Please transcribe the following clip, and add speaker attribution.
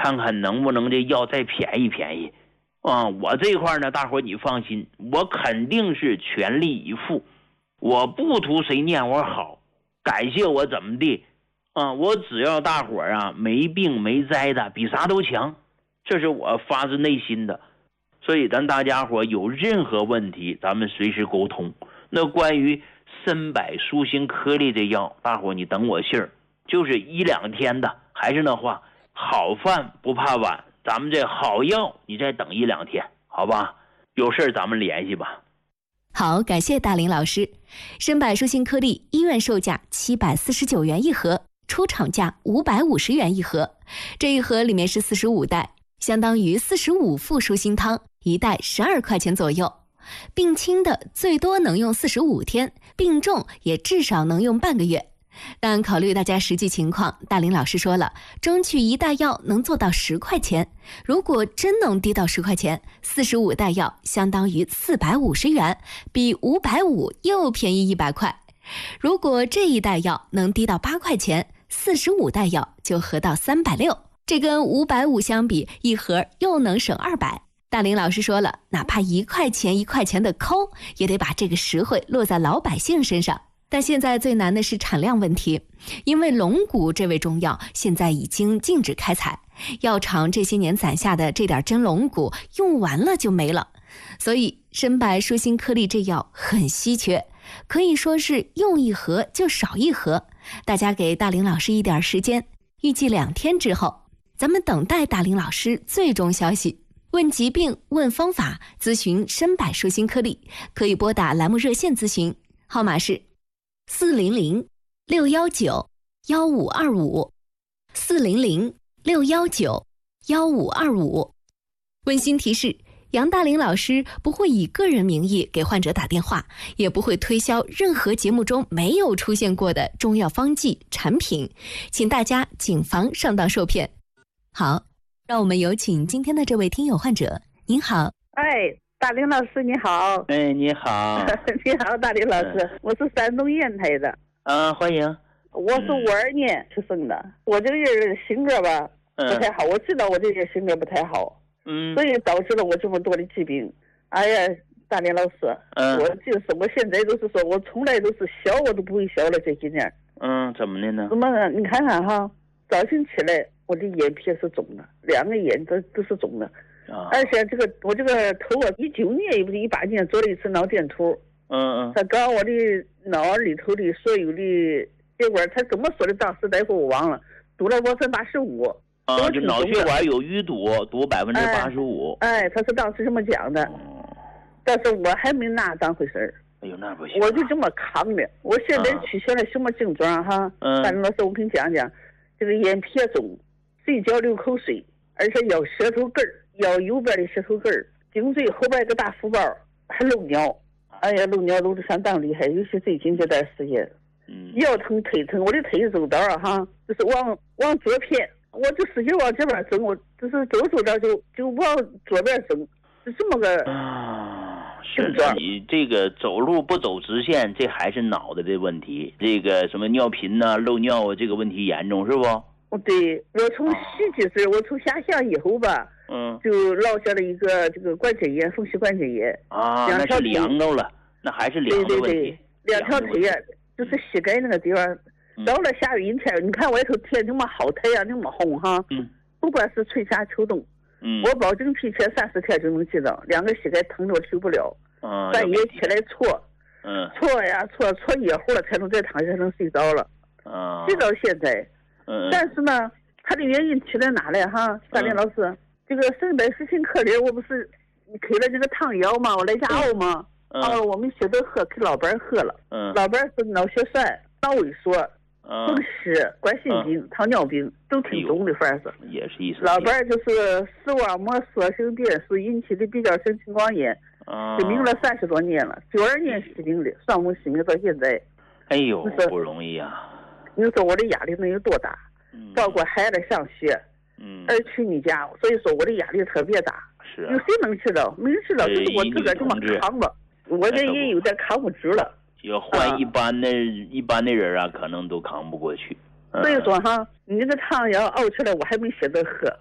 Speaker 1: 看看能不能这药再便宜便宜。我这块呢，大伙你放心，我肯定是全力以赴，我不图谁念我好，感谢我怎么地，我只要大伙没病没灾的，比啥都强，这是我发自内心的。所以咱大家伙有任何问题，咱们随时沟通。那关于参柏舒心颗粒这药，大伙你等我信儿，就是1、2天的。还是那话，好饭不怕晚，咱们这好药你再等1、2天，好吧？有事咱们联系吧。
Speaker 2: 好，感谢大林老师。参柏舒心颗粒医院售价749元一盒，出厂价550元一盒。这一盒里面是45袋，相当于45副舒心汤，一袋12块钱左右。病轻的最多能用45天，病重也至少能用半个月。但考虑大家实际情况，大林老师说了，争取一袋药能做到10块钱。如果真能低到10块钱，45袋药相当于450元，比550又便宜100块。如果这一袋药能低到8块钱，45袋药就合到360，这跟550相比，一盒又能省200。大林老师说了，哪怕1块钱1块钱的抠，也得把这个实惠落在老百姓身上。但现在最难的是产量问题，因为龙骨这味中药现在已经禁止开采，药厂这些年攒下的这点真龙骨用完了就没了，所以参柏舒心颗粒这药很稀缺，可以说是用一盒就少一盒。大家给大林老师一点时间，预计2天之后，咱们等待大林老师最终消息。问疾病问方法，咨询参柏舒心颗粒，可以拨打栏目热线咨询，号码是400-619-1525 400-619-1525。温馨提示，杨大林老师不会以个人名义给患者打电话，也不会推销任何节目中没有出现过的中药方剂产品，请大家谨防上当受骗。好，让我们有请今天的这位听友患者。您好。
Speaker 3: 大林老师你好。
Speaker 1: 你好。
Speaker 3: 你好，大林老师，我是山东烟台的。
Speaker 1: 欢迎。
Speaker 3: 我是52年出生的，我这个人性格吧不太好，我知道我这个性格不太好，所以导致了我这么多的疾病。哎呀，大林老师，我现在都是说我从来都是消我都不会消了这几年。怎么的呢？怎么呢？你看看哈，早晨起来我的眼皮是肿的，2个眼都是肿的。而且我这个头19年也不是18年做了一次脑电图。他搞我的脑里头的所有的血管，他怎么说的？当时大夫我忘了，堵了85%。
Speaker 1: 这脑血管有淤堵85%。
Speaker 3: 他是当时这么讲的，但是我还没拿当回事儿。
Speaker 1: 哎呦，那不行！
Speaker 3: 我就这么扛的。我现在取消了什么症状哈？大林老师，我跟你讲讲，这个眼皮肿，睡觉流口水，而且咬舌头根儿。咬右边的舌头根儿，颈椎后边一个大腹包，还漏尿。哎呀，漏尿漏得相当厉害，尤其最近这段时间，腰疼腿疼，我的腿走道就是往左偏，我就使劲往这边走，我就是走道就往左边走，是这么个
Speaker 1: 是你这个走路不走直线，这还是脑袋的问题。这个什么尿频漏尿这个问题严重是不？
Speaker 3: 对，我从17岁，我从下乡以后吧，就落下了一个这个关节炎，风湿关节炎
Speaker 1: 那是凉着了，那还是凉的问题。
Speaker 3: 对，2条腿就是膝盖那个地方，到了下雨天，你看外头天这么好，太阳那么红哈，不管是春夏秋冬，我保证提前30天就能记到，2个膝盖疼着我受不了，半夜起来搓夜乎了才能再躺下能睡着了，直到现在。但是呢，它的原因出在哪来哈？大林老师，这个参柏舒心颗粒，我不是给了这个汤药吗？我来家熬吗？我们学着喝，给老伴喝了。老伴是脑血栓、脑萎缩、风湿、冠心病、糖尿病都挺重的，反正是。
Speaker 1: 也是意思。
Speaker 3: 老伴就是视网膜缩性变素引起的比较性青光眼，失明了30多年了，92年失明的，双目失明到现在。
Speaker 1: 哎呦，不容易啊！
Speaker 3: 你说我的压力能有多大？照顾孩子上学，儿娶你家，所以说我的压力特别大。
Speaker 1: 是
Speaker 3: 有谁能知道？没人知道，就是我自个这么扛吧。我这也有点扛不住了。
Speaker 1: 要换一般的人可能都扛不过去。
Speaker 3: 所以说哈，你这个汤药熬出来，我还没舍得喝。